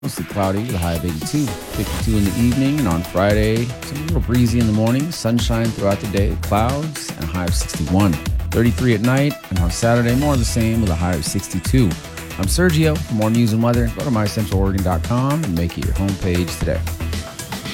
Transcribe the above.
Mostly cloudy with a high of 82, 52 in the evening, and on Friday, it's a little breezy in the morning, sunshine throughout the day, clouds, and a high of 61. 33 at night, and on Saturday, more of the same with a high of 62. I'm Sergio. For more news and weather, go to mycentraloregon.com and make it your homepage today.